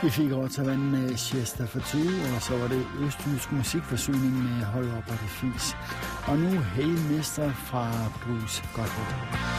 Vi fik Rotterdam med Chester for 20, og så var det østjysk musikforsyning med Hold op og det fis. Og nu Hey Mister fra Bruce Godwin.